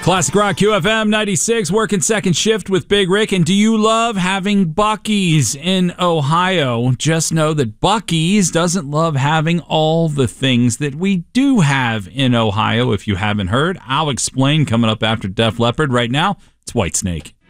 Classic Rock QFM 96, working second shift with Big Rick. And do you love having Buc-ee's in Ohio? Just know that Buc-ee's doesn't love having all the things that we do have in Ohio. If you haven't heard, I'll explain coming up after Def Leppard. Right now, it's Whitesnake.